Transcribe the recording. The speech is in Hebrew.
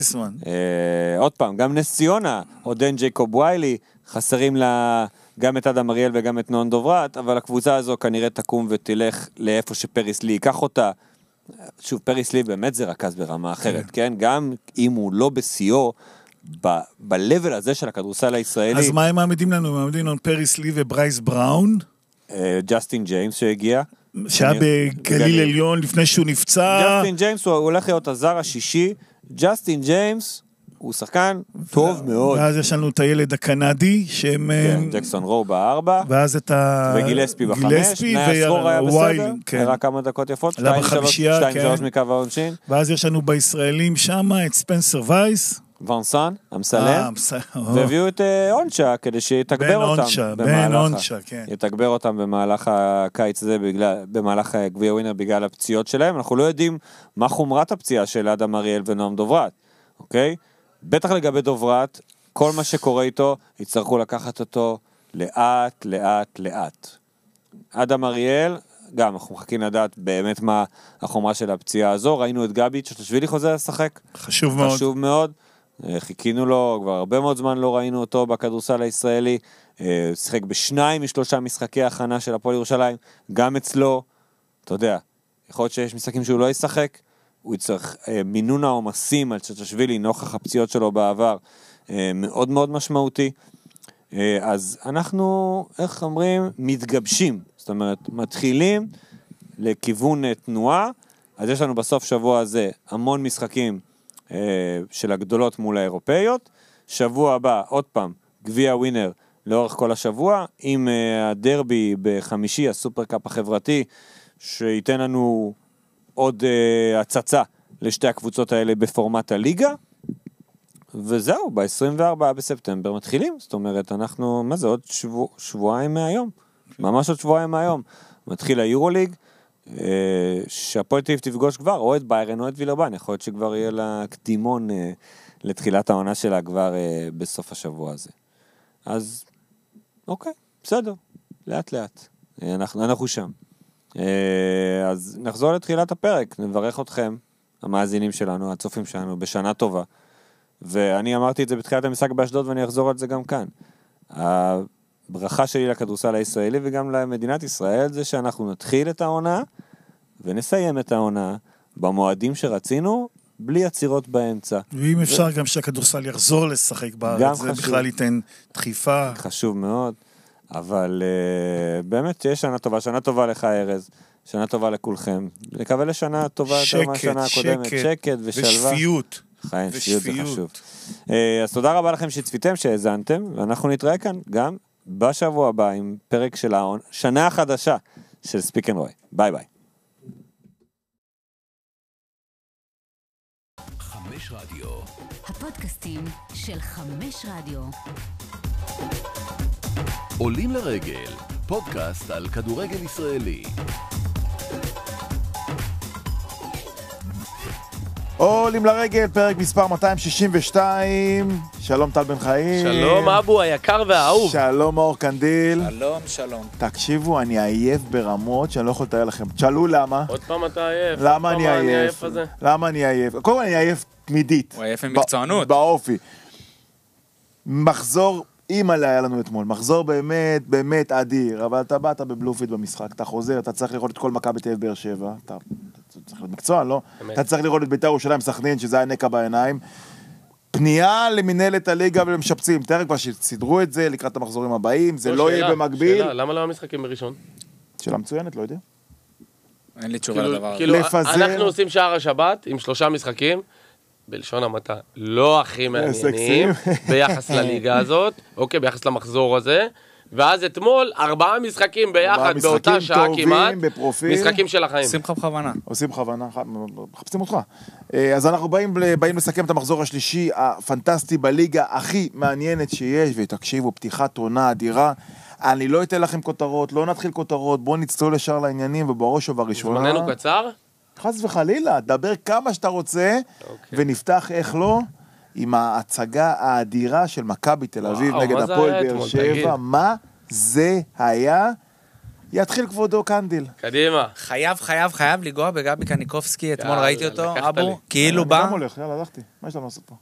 עוד פעם, גם נס ציונה, עודן ג'ייקוב ויילי, חסרים לה גם את אדם אריאל וגם את נועם דוברת, אבל הקבוצה הזו כנראה תקום ותלך לאיפה שפריס לי ייקח אותה. שוב, פריס לי באמת זה רכז ברמה אחרת, כן? גם אם הוא לא בסיור, ב-level הזה של הכדורסל הישראלי. אז מה הם מעמידים לנו? הם מעמידים לנו פריס לי וברייס בראון? ג'סטין ג'יימס שהגיע. שהיה בגליל עליון לפני שהוא נפצע. ג'סטין ג'יימס הוא הולך להיות הזר השישי. ג'סטין ג'יימס הוא שחקן טוב מאוד. ואז יש לנו את הילד הקנדי, שהם... ג'קסון רו בארבע. ואז את ה... וגילספי בחמש. נאסרור היה בסדר. הראה כמה דקות יפות. 2-3 מקו העונשין. ואז יש לנו בישראלים שם את ספנסר וייס. ונסן, המסלם. והביאו את אונצ'ה כדי שיתגבר אותם. בן אונצ'ה, כן. יתגבר אותם במהלך הקיץ הזה, במהלך גביע ווינר בגלל הפציעות שלהם. אנחנו לא יודעים מה חומרת הפציעה של אדם אריאל ונועם דוברת. אוקיי? בטח לגבי דוברת, כל מה שקורה איתו, יצטרכו לקחת אותו לאט, לאט, לאט. אדם אריאל, גם אנחנו מחכים לדעת באמת מה החומרה של הפציעה הזו. ראינו את גבי צ'טאשווילי חוזר לשחק. חשוב מאוד. חשוב מאוד. חיכינו לו, כבר הרבה מאוד זמן לא ראינו אותו בכדורסל הישראלי. שחק בשניים משלושה משחקי הכנה של הפועל ירושלים. גם אצלו, אתה יודע, יכול להיות שיש משחקים שהוא לא ישחק. הוא יצטרך מינון העומסים על צ'טאשווילי נוכח הפציעות שלו בעבר מאוד מאוד משמעותי. אז אנחנו, איך אומרים, מתגבשים. זאת אומרת, מתחילים לכיוון תנועה. אז יש לנו בסוף שבוע הזה המון משחקים של הגדולות מול האירופאיות. שבוע הבא, עוד פעם, גביע ווינר לאורך כל השבוע, עם הדרבי בחמישי, הסופרקאפ החברתי, שייתן לנו עוד הצצה לשתי הקבוצות האלה בפורמט הליגה, וזהו, ב-24 בספטמבר מתחילים, זאת אומרת, אנחנו, מה זה, עוד שבועיים מהיום, ממש עוד שבועיים מהיום, מתחיל היורוליג, שהפועל תל אביב תפגוש כבר, או את ביירן או את וילרבן, יכול להיות שכבר יהיה לה קדימון לתחילת העונה שלה כבר בסוף השבוע הזה. אז, אוקיי, בסדר, לאט לאט, אנחנו שם. אז נחזור לתחילת הפרק, נברך אתכם, המאזינים שלנו, הצופים שלנו, בשנה טובה. ואני אמרתי את זה בתחילת המשחק באשדוד, ואני אחזור על זה גם כאן. הברכה שלי לכדורסל הישראלי וגם למדינת ישראל, זה שאנחנו נתחיל את העונה, ונסיים את העונה במועדים שרצינו, בלי עצירות באמצע. ואם אפשר גם שהכדורסל יחזור לשחק בארץ, זה בכלל ייתן דחיפה. חשוב מאוד. אבל באמת תהיה שנה טובה לך ארז, שנה טובה לכולכם, לקבל לשנה טובה יותר מהשנה הקודמת, שקט ושלווה. ושפיות. חיים, שפיות זה חשוב. אז תודה רבה לכם שצפיתם, שהאזנתם, ואנחנו נתראה כאן גם בשבוע הבא עם פרק של שנה החדשה של ספיק אנד רוי. ביי ביי. 5 רדיו. הפודקאסטים של 5 רדיו. עולים לרגל, פודקאסט על כדורגל ישראלי. עולים לרגל, פרק מספר 262. שלום טל בן חיים. שלום אבו היקר והאהוב. שלום אור קנדיל. שלום. תקשיבו, אני עייף ברמות שאני לא יכול לתאר לכם. תשאלו למה. עוד פעם אתה עייף. למה אני עייף? למה אני עייף? קודם כל אני עייף תמידית. הוא עייף עם מקצוענות. באופי. מחזור אימא'לה היה לנו אתמול, מחזור באמת, באמת אדיר, אבל אתה באת בבלופיט במשחק, אתה חוזר, אתה צריך לראות את כל מכבי תל אביב באר שבע, אתה צריך להיות מקצוען, לא? אתה צריך לראות את בית"ר ירושלים סכנין, שזה היה נקע בעיניים, פנייה למנהלת הליגה ולמשפצים, תראה כבר שסידרו את זה לקראת המחזורים הבאים, זה לא יהיה במקביל. שאלה, למה לא המשחקים בראשון? שאלה מצוינת, לא יודע. אין לי תשובה לדבר. כאילו, אנחנו עושים שער השבת עם 3 משחקים, בלשון המעטה, לא הכי מעניינים ביחס לליגה הזאת, אוקיי, ביחס למחזור הזה, ואז אתמול 4 משחקים ביחד באותה שעה כמעט, משחקים של החיים. עושים לך בכוונה. עושים בכוונה, מחפשים אותך. אז אנחנו באים לסכם את המחזור השלישי הפנטסטי בליגה הכי מעניינת שיש, ותקשיבו, פתיחת עונה אדירה. אני לא אתן לכם כותרות, לא נתחיל כותרות, בואו נצטול ישר לעניינים, ובראש ובראשונה... זמננו קצר? חס וחלילה, דבר כמה שאתה רוצה, ונפתח איך לא, עם ההצגה האדירה של מכבי תל אביב נגד הפועל באר שבע. מה זה היה? יתחיל כבודו קנדיל. קדימה. חייב לגוע בגבי קניקובסקי, אתמול יאללה, ראיתי אותו, לקחת לי. אבו, כאילו אני בא, גם הולך, יאללה, הלכתי. מה יש לנו לעשות פה?